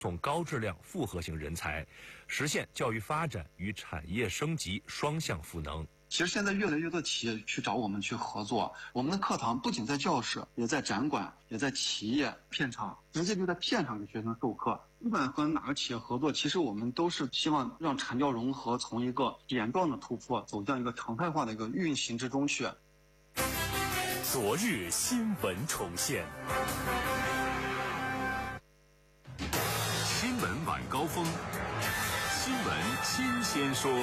从高质量复合型人才，实现教育发展与产业升级双向赋能。 其实现在越来越多企业去找我们去合作，我们的课堂不仅在教室，也在展馆，也在企业片场，直接就在片场给学生授课。不管和哪个企业合作，其实我们都是希望让产教融合从一个点状的突破，走向一个常态化的一个运行之中去。 昨日新闻重现，新闻晚高峰，新闻新鲜说。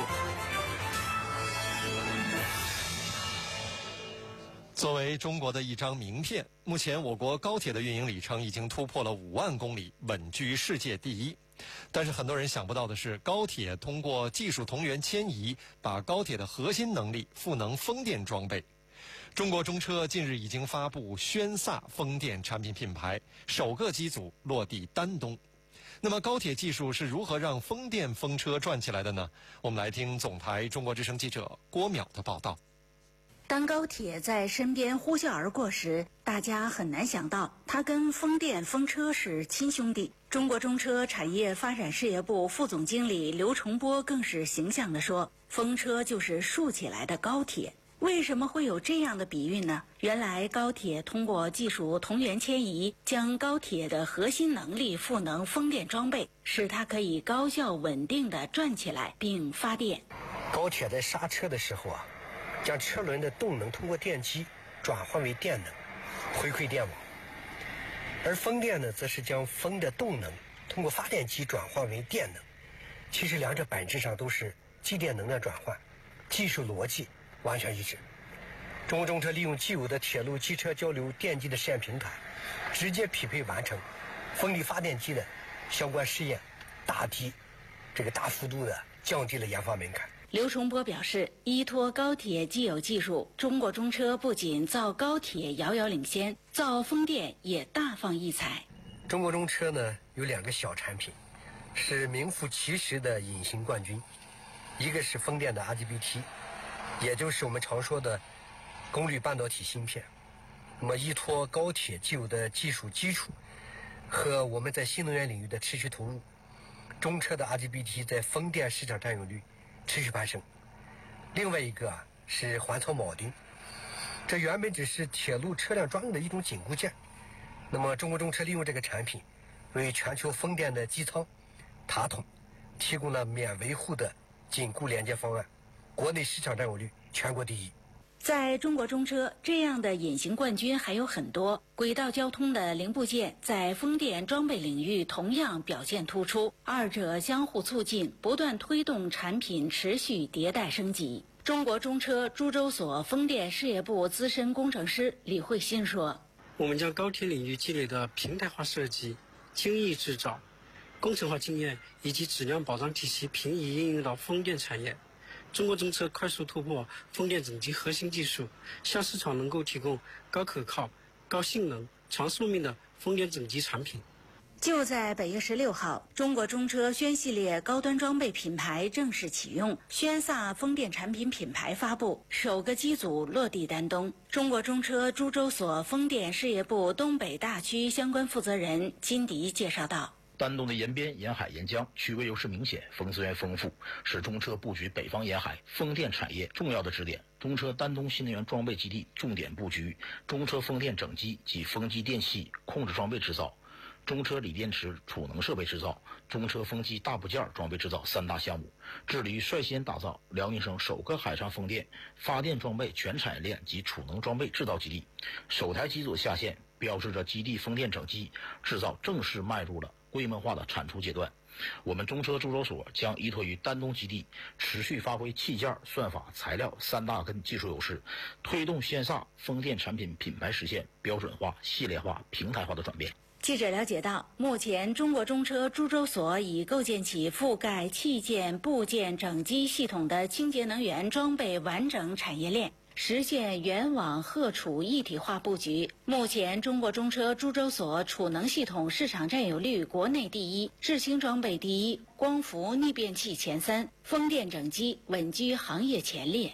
作为中国的一张名片，目前我国高铁的运营里程已经突破了5万公里，稳居世界第一。但是很多人想不到的是，高铁通过技术同源迁移，把高铁的核心能力赋能风电装备。中国中车近日已经发布轩飒风电产品品牌，首个机组落地丹东。那么高铁技术是如何让风电风车转起来的呢？我们来听总台中国之声记者郭淼的报道。 当高铁在身边呼啸而过时，大家很难想到它跟风电风车是亲兄弟。中国中车产业发展事业部副总经理刘崇波更是形象地说，风车就是竖起来的高铁。为什么会有这样的比喻呢？原来高铁通过技术同源迁移，将高铁的核心能力赋能风电装备，使它可以高效稳定地转起来并发电。 高铁在刹车的时候将车轮的动能通过电机转换为电能，回馈电网；而风电呢，则是将风的动能通过发电机转换为电能。其实两者本质上都是机电能量转换，技术逻辑完全一致。中国中车利用既有的铁路机车交流电机的试验平台，直接匹配完成风力发电机的相关试验，大幅度的降低了研发门槛。 刘崇波表示，依托高铁既有技术，中国中车不仅造高铁遥遥领先，造风电也大放异彩。 中国中车呢有2个小产品，是名副其实的隐形冠军。一个是风电的 IGBT， 也就是我们常说的功率半导体芯片。那么依托高铁既有的技术基础和我们在新能源领域的持续投入，中车的 IGBT 在风电市场占有率持续攀升。另外一个是环槽铆钉，这原本只是铁路车辆专用的一种紧固件。那么中国中车利用这个产品，为全球风电的机舱、塔筒提供了免维护的紧固连接方案，国内市场占有率全国第一。 在中国中车，这样的隐形冠军还有很多。轨道交通的零部件在风电装备领域同样表现突出，二者相互促进，不断推动产品持续迭代升级。中国中车株洲所风电事业部资深工程师李慧欣说， 我们将高铁领域积累的平台化设计、精益制造、工程化经验以及质量保障体系平移应用到风电产业。中国中车快速突破风电整机核心技术，向市场能够提供高可靠、高性能、长寿命的风电整机产品。 就在本月16号，中国中车轩系列高端装备品牌正式启用，轩飒风电产品品牌发布，首个机组落地丹东。中国中车株洲所风电事业部东北大区相关负责人金迪介绍道， 丹东的沿边、沿海、沿江区位优势明显，风资源丰富，是中车布局北方沿海风电产业重要的支点。中车丹东新能源装备基地重点布局中车风电整机及风机电器控制装备制造、中车锂电池储能设备制造、中车风机大部件装备制造3大项目，致力于率先打造辽宁省首个海上风电发电装备全产业链及储能装备制造基地。首台机组下线，标志着基地风电整机制造正式迈入了规模化的产出阶段。我们中车株洲所将依托于丹东基地，持续发挥器件、算法、材料3大根技术优势，推动轩飒风电产品品牌实现标准化、系列化、平台化的转变。 记者了解到，目前中国中车株洲所已构建起覆盖器件、部件、整机系统的清洁能源装备完整产业链，实现原网荷储一体化布局。目前中国中车株洲所储能系统市场占有率国内第一，制氢装备第一，光伏逆变器前3，风电整机稳居行业前列。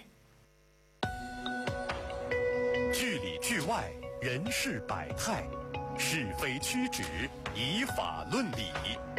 剧里剧外，人事百态，是非曲直，以法论理。